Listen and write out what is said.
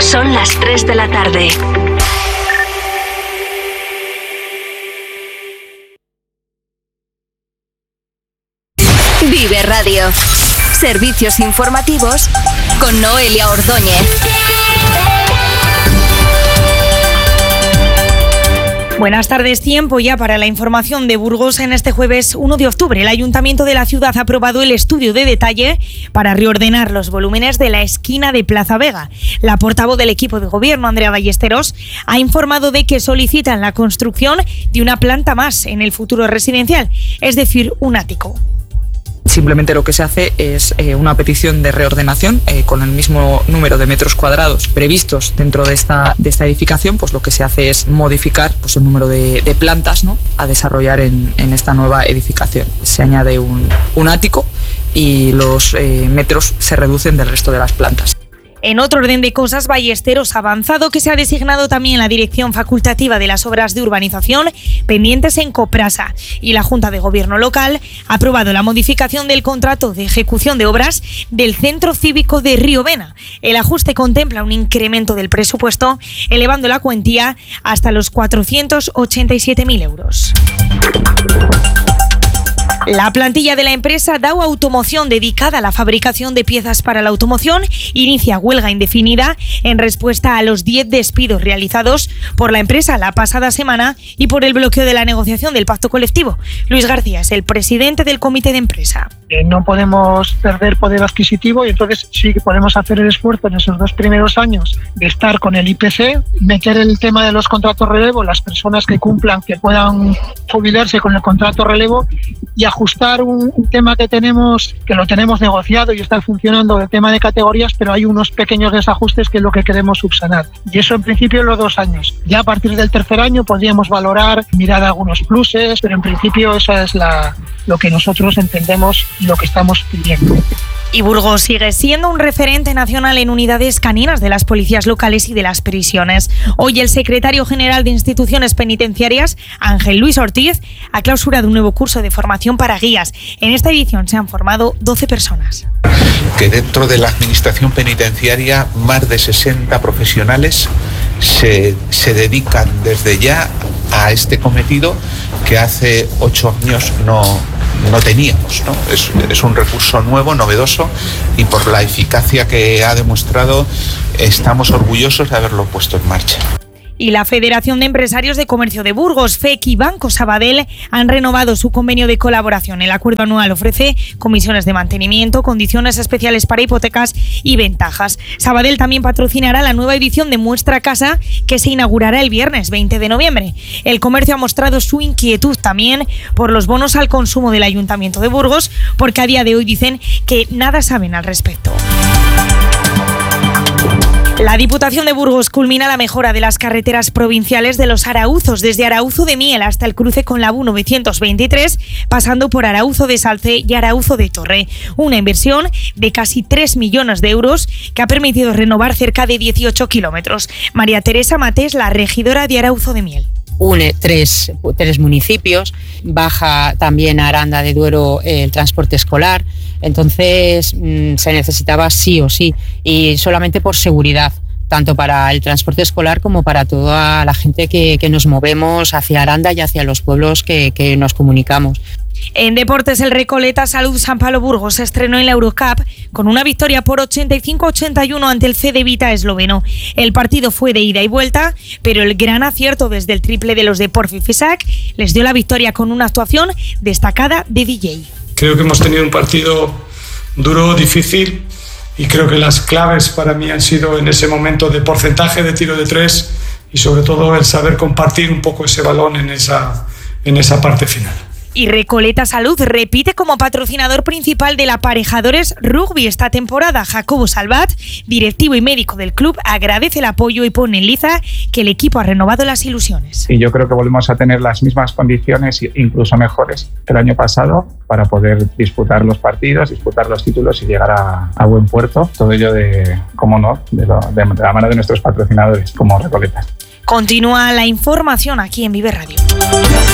Son las 3 de la tarde. Vive Radio. Servicios informativos con Noelia Ordóñez. Buenas tardes, tiempo ya para la información de Burgos. En este jueves 1 de octubre, el Ayuntamiento de la ciudad ha aprobado el estudio de detalle para reordenar los volúmenes de la esquina de Plaza Vega. La portavoz del equipo de gobierno, Andrea Ballesteros, ha informado de que solicitan la construcción de una planta más en el futuro residencial, es decir, un ático. Simplemente lo que se hace es una petición de reordenación con el mismo número de metros cuadrados previstos dentro de esta edificación. Pues lo que se hace es modificar pues, el número de plantas, ¿no?, a desarrollar en esta nueva edificación. Se añade un ático y los metros se reducen del resto de las plantas. En otro orden de cosas, Ballesteros ha avanzado que se ha designado también la dirección facultativa de las obras de urbanización pendientes en Coprasa, y la Junta de Gobierno local ha aprobado la modificación del contrato de ejecución de obras del Centro Cívico de Riovena. El ajuste contempla un incremento del presupuesto, elevando la cuantía hasta los 487.000 euros. La plantilla de la empresa Dow Automoción, dedicada a la fabricación de piezas para la automoción, inicia huelga indefinida en respuesta a los 10 despidos realizados por la empresa la pasada semana y por el bloqueo de la negociación del pacto colectivo. Luis García es el presidente del comité de empresa. No podemos perder poder adquisitivo y entonces sí que podemos hacer el esfuerzo en esos 2 primeros años de estar con el IPC, meter el tema de los contratos relevo, las personas que cumplan, que puedan jubilarse con el contrato relevo, y ajustar un tema que lo tenemos negociado y está funcionando, el tema de categorías, pero hay unos pequeños desajustes que es lo que queremos subsanar. Y eso en principio en los 2 años. Ya a partir del tercer año podríamos valorar, mirar algunos pluses, pero en principio eso es lo que nosotros entendemos y lo que estamos pidiendo. Y Burgos sigue siendo un referente nacional en unidades caninas de las policías locales y de las prisiones. Hoy el secretario general de Instituciones Penitenciarias, Ángel Luis Ortiz, ha clausurado un nuevo curso de formación para guías. En esta edición se han formado 12 personas. Que dentro de la administración penitenciaria más de 60 profesionales se dedican desde ya a este cometido que hace 8 años no teníamos, ¿no? Es un recurso nuevo, novedoso, y por la eficacia que ha demostrado estamos orgullosos de haberlo puesto en marcha. Y la Federación de Empresarios de Comercio de Burgos, FEC y Banco Sabadell han renovado su convenio de colaboración. El acuerdo anual ofrece comisiones de mantenimiento, condiciones especiales para hipotecas y ventajas. Sabadell también patrocinará la nueva edición de Muestra Casa, que se inaugurará el viernes 20 de noviembre. El comercio ha mostrado su inquietud también por los bonos al consumo del Ayuntamiento de Burgos, porque a día de hoy dicen que nada saben al respecto. La Diputación de Burgos culmina la mejora de las carreteras provinciales de los Arauzos, desde Arauzo de Miel hasta el cruce con la AVU 923, pasando por Arauzo de Salce y Arauzo de Torre. Una inversión de casi 3 millones de euros que ha permitido renovar cerca de 18 kilómetros. María Teresa Matés, la regidora de Arauzo de Miel. Une tres municipios, baja también a Aranda de Duero el transporte escolar, entonces se necesitaba sí o sí, y solamente por seguridad, tanto para el transporte escolar como para toda la gente que nos movemos hacia Aranda y hacia los pueblos que nos comunicamos. En deportes, el Recoleta Salud San Pablo Burgos se estrenó en la Eurocup con una victoria por 85-81 ante el CD Vita esloveno. El partido fue de ida y vuelta, pero el gran acierto desde el triple de los de Porfi Fisac les dio la victoria con una actuación destacada de DJ. Creo que hemos tenido un partido duro, difícil, y creo que las claves para mí han sido en ese momento de porcentaje de tiro de 3 y sobre todo el saber compartir un poco ese balón en esa parte final. Y Recoleta Salud repite como patrocinador principal del Aparejadores Rugby esta temporada. Jacobo Salvat, directivo y médico del club, agradece el apoyo y pone en liza que el equipo ha renovado las ilusiones. Y yo creo que volvemos a tener las mismas condiciones, incluso mejores, que el año pasado, para poder disputar los partidos, disputar los títulos y llegar a buen puerto. Todo ello de la mano de nuestros patrocinadores como Recoleta. Continúa la información aquí en Vive Radio.